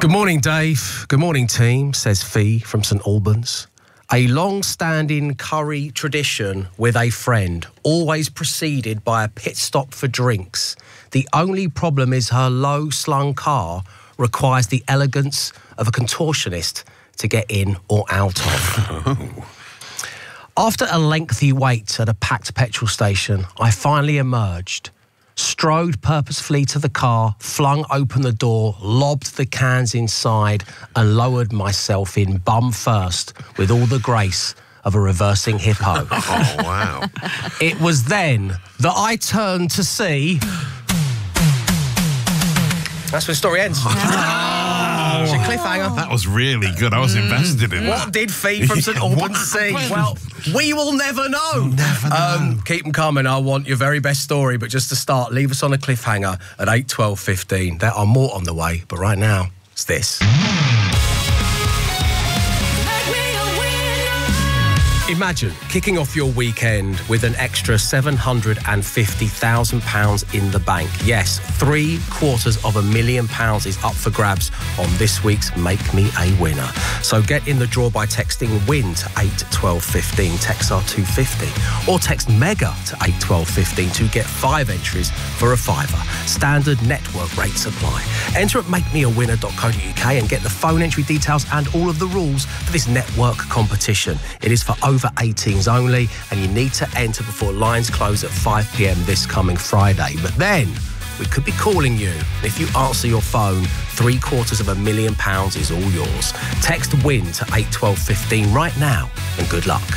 Good morning, Dave. Good morning, team, says Fee from St Albans. A long-standing curry tradition with a friend, always preceded by a pit stop for drinks. The only problem is her low-slung car requires the elegance of a contortionist to get in or out of. After a lengthy wait at a packed petrol station, I finally emerged, strode purposefully to the car, flung open the door, lobbed the cans inside and lowered myself in bum first with all the grace of a reversing hippo. Oh, wow. It was then that I turned to see... That's where the story ends. It's a cliffhanger. That was really good. I was invested in What that. did Fee from St Albans see? Well, we will never know. Never know. Keep them coming. I want your very best story. But just to start, leave us on a cliffhanger at 8, 12, 15. There are more on the way. But right now, it's this. Imagine kicking off your weekend with an extra £750,000 in the bank. Yes, £750,000 is up for grabs on this week's Make Me a Winner. So get in the draw by texting WIN to 8 12 15, text R250, or text MEGA to 8 12 15 to get 5 entries for a £5. Standard network rates apply. Enter at makemeawinner.co.uk and get the phone entry details and all of the rules for this network competition. It is for over 18s only, and you need to enter before lines close at 5 p.m. this coming Friday. But then we could be calling you. If you answer your phone, £750,000 is all yours. Text WIN to 8 12 15 right now, and good luck.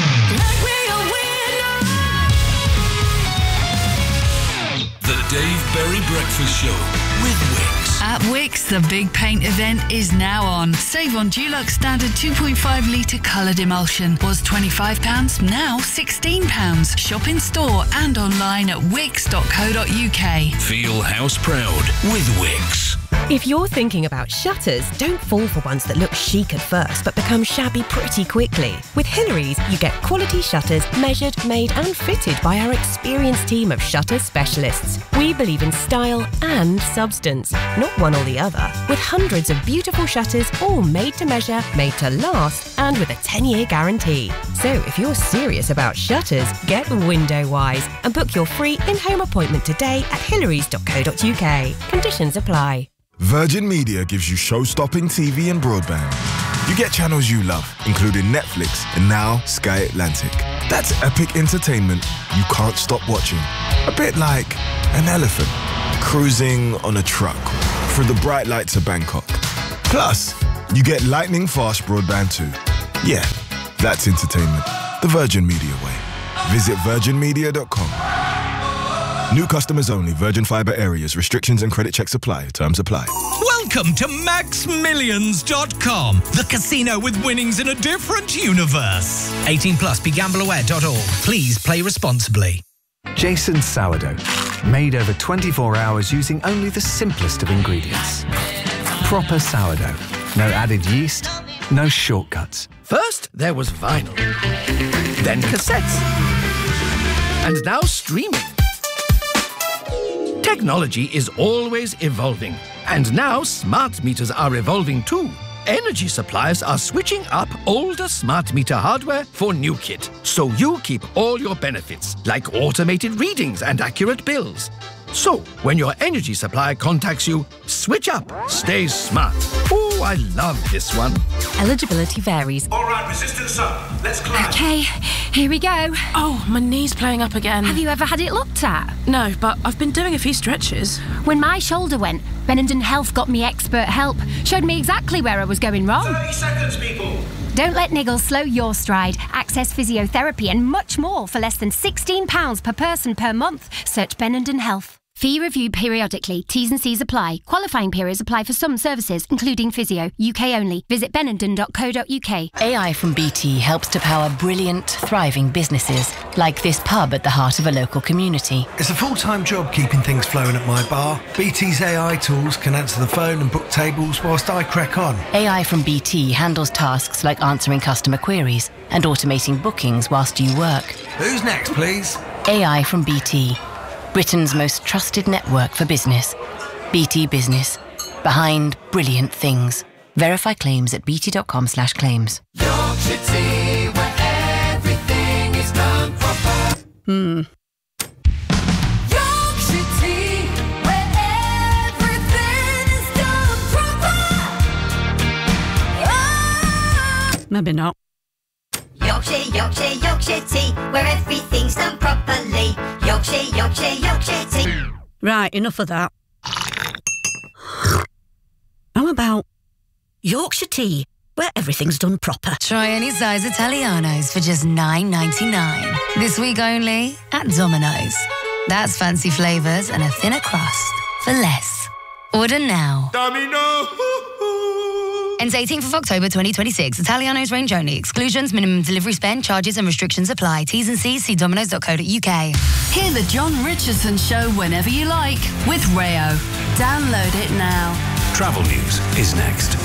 The Dave Berry Breakfast Show with Wix. At Wix, the big paint event is now on. Save on Dulux Standard 2.5 litre coloured emulsion. Was £25, now £16. Shop in store and online at wix.co.uk. Feel house proud with Wix. If you're thinking about shutters, don't fall for ones that look chic at first but become shabby pretty quickly. With Hillary's, you get quality shutters measured, made and fitted by our experienced team of shutter specialists. We believe in style and substance, not one or the other. With hundreds of beautiful shutters, all made to measure, made to last, and with a 10-year guarantee. So if you're serious about shutters, get Windowwise and book your free in-home appointment today at hillary.co.uk. Conditions apply. Virgin Media gives you show-stopping TV and broadband. You get channels you love, including Netflix and now Sky Atlantic. That's epic entertainment you can't stop watching. A bit like an elephant cruising on a truck through the bright lights of Bangkok. Plus, you get lightning-fast broadband too. Yeah, that's entertainment. The Virgin Media way. Visit virginmedia.com. New customers only. Virgin Fibre areas. Restrictions and credit checks apply. Terms apply. Welcome to MaxMillions.com, the casino with winnings in a different universe. 18 plus, begambleaware.org. Please play responsibly. Jason's sourdough, made over 24 hours using only the simplest of ingredients. Proper sourdough. No added yeast, no shortcuts. First, there was vinyl, then cassettes, and now streaming. Technology is always evolving, and now smart meters are evolving too. Energy suppliers are switching up older smart meter hardware for new kit, so you keep all your benefits, like automated readings and accurate bills. So, when your energy supplier contacts you, switch up, stay smart. Oh, I love this one. Eligibility varies. All right, resistance up. Let's climb. Okay, here we go. Oh, my knee's playing up again. Have you ever had it looked at? No, but I've been doing a few stretches. When my shoulder went, Benenden Health got me expert help. Showed me exactly where I was going wrong. 30 seconds, people. Don't let niggles slow your stride. Access physiotherapy and much more for less than £16 per person per month. Search Benenden Health. Fee reviewed periodically. T's and C's apply. Qualifying periods apply for some services, including physio. UK only. Visit benenden.co.uk. AI from BT helps to power brilliant, thriving businesses, like this pub at the heart of a local community. It's a full-time job keeping things flowing at my bar. BT's AI tools can answer the phone and book tables whilst I crack on. AI from BT handles tasks like answering customer queries and automating bookings whilst you work. Who's next, please? AI from BT. Britain's most trusted network for business. BT Business. behind brilliant things. Verify claims at bt.com/claims. Yorkshire tea, where everything is done proper. Yorkshire tea, where everything is done proper. Maybe not. Yorkshire, Yorkshire, Yorkshire tea, where everything's done properly. Yorkshire, Yorkshire, Yorkshire tea. Right, enough of that. How about Yorkshire tea, where everything's done proper? Try any size Italianos for just $9.99. This week only at Domino's. That's fancy flavours and a thinner crust for less. Order now. Domino! Ends 18th of October 2026. Italianos range only. Exclusions, minimum delivery spend, charges and restrictions apply. T's and C's, see domino's.co.uk. Hear the John Richardson Show whenever you like with Rayo. Download it now. Travel news is next.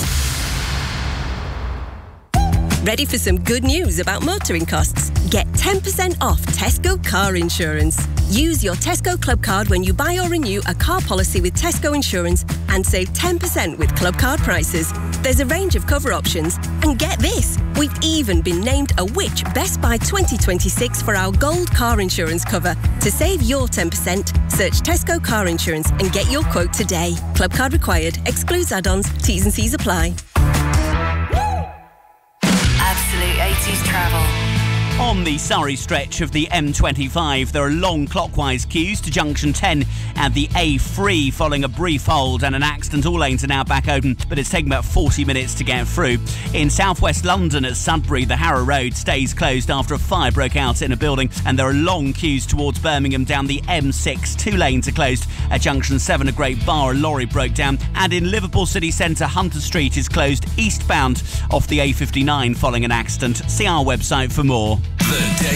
Ready for some good news about motoring costs? Get 10% off Tesco car insurance. Use your Tesco Club card when you buy or renew a car policy with Tesco Insurance and save 10% with Club card prices. There's a range of cover options. And get this, we've even been named a Which Best Buy 2026 for our gold car insurance cover. To save your 10%, search Tesco car insurance and get your quote today. Club card required. Excludes add-ons. T's and C's apply. Absolute 80s travel. On the Surrey stretch of the M25, there are long clockwise queues to junction 10 at the A3 following a brief hold and an accident. All lanes are now back open, but it's taken about 40 minutes to get through. In southwest London at Sudbury, the Harrow Road stays closed after a fire broke out in a building, and there are long queues towards Birmingham down the M6. 2 lanes are closed. At junction 7, a Great Bar, a lorry broke down. And in Liverpool city centre, Hunter Street is closed eastbound off the A59 following an accident. See our website for more. The Dave